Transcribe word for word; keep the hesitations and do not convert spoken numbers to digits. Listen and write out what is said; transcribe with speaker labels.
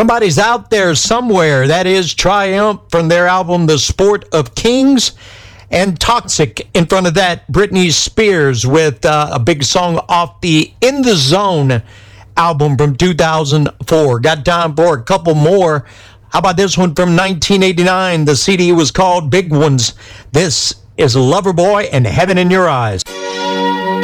Speaker 1: Somebody's out there somewhere. That is Triumph from their album The Sport of Kings. And Toxic in front of that, Britney Spears with uh, a big song off the In the Zone album from two thousand four. Got time for a couple more. How about this one from nineteen eighty-nine? The C D was called Big Ones. This is Loverboy and Heaven in Your Eyes.